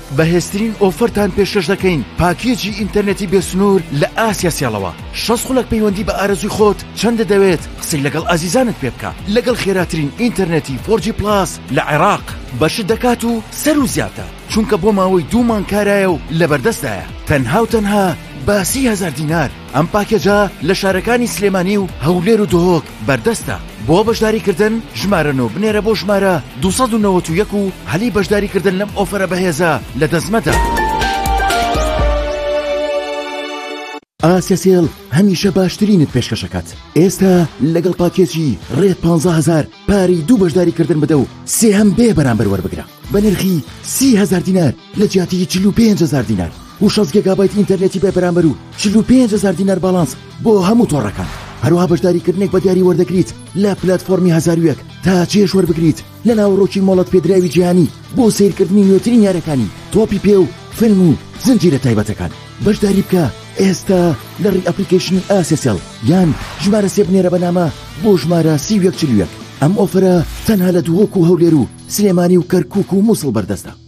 بەهێزترین ئۆفەرتان پێشکەش دەکەین. پاکێجی ئینتەرنێتی بێسنوور لە ئاسیا سیاڵەوە 60 خولەک پەیوەندی بە ئارەزوی خۆت چەندە دەوێت قسەی لەگەڵ ئازیزانت پێ بکە لەگەڵ خێراترین ئینتەرنێتی 4G پلاس لە عێراق بەشت دەکات و سەر و زیاتە چونکە بۆ ماوەی 2 مانگ کارایە و لەبەردەستایە تەنها و تەنها بە 30,000 دینار. ئەم پاکێجە لە شارەکانی سلێمانی و هەولێر و دۆهۆک بەردەستە. بۆ بەشداریکردن ژمارەنەوە بنێرە بۆ ژمارە 291 و هەلی بەشداریکردن لەم ئۆفەرە بەهێزە لە دەستمەدا. ئاسیاسێڵ هەمیشە باشترینت پێشکەشەکات. ئێستا لەگەڵ پاکێجی ڕێت 15,000 پارەی 2 بەشداریکردن بدە و سێهەم بێ بەرامبەر وەربگرە بە نرخی 30,000 دینار لە جیاتی 45,000 دینار و 6 گیگابایت ئینتەرنێتی بێ بەرامبەر و 45,000 دینار باڵانس بۆ هەموو تۆڕەکان. هەروەها بەشداریکردنێک بە دیاری وەردەگریت لە پلەتفۆرمی 1001 تا چێش وەربگریت لە ناوڕۆکی مۆڵەت پێدراوی جیهانی بۆ سیرکردنی نوێترین یاریەکانی تۆپی پێ و فیلم و زنجیرە تایبەتەکان. بەشداری بکە ئێستا لە ڕی ئەپلیکیشنی ئاسیاسێڵ یان ژمارە سێ بنێرە بەنامە بۆ ژمارە 3141. ئەم ئۆفرە تەنها لە دۆهۆک و هەولێر و سلێمانی و کەرکووک و مووسڵ بەردەستە.